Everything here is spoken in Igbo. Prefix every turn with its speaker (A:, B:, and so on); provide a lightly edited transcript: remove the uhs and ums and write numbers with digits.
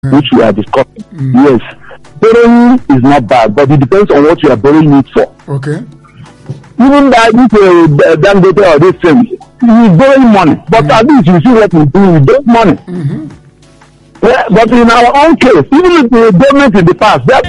A: which we are discussing. Yes. Borrowing is not bad, but it depends on what you are borrowing it for.
B: Okay.
A: Even that if Dangote or this thing, he's borrowing money, but at least you see what we do with those money. Yeah, but in our own case, even if the government in the past, they are